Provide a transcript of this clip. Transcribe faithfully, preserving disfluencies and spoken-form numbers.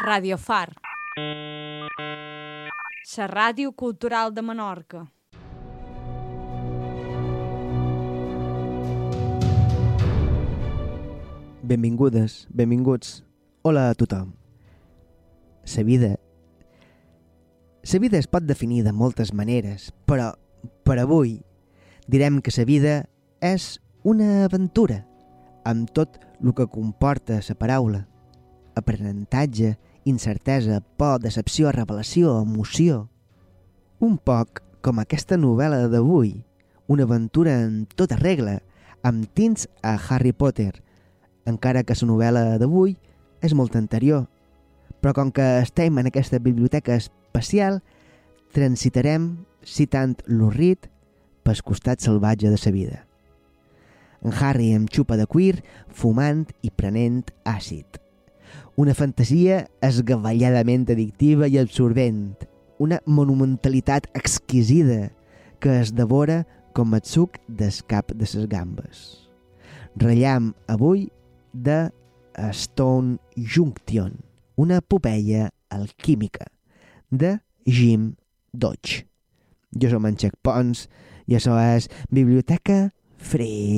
Radio Far, la ràdio cultural de Menorca. Benvingudes, benvinguts. Hola a tothom. La vida... La vida es pot definir de moltes maneres, però per avui direm que la vida és una aventura, amb tot el que comporta la paraula. Aprenentatge, incertesa, por, decepció, revelació, emoció. Un poc com aquesta novel·la d'avui, una aventura en tota regla, amb tints a Harry Potter, encara que la novel·la d'avui és molt anterior. Però com que estem en aquesta biblioteca especial, transitarem citant l'Urrit pel costat salvatge de la vida. En Harry amb xupa de cuir, fumant i prenent àcid. Una fantasia esgavelladament addictiva i absorbent, una monumentalitat exquisida que es devora com el suc del cap de ses gambes. Rellam avui de Stone Junction, una epopeia alquímica de Jim Dodge. Jo som en Xac Pons i això és Biblioteca Free.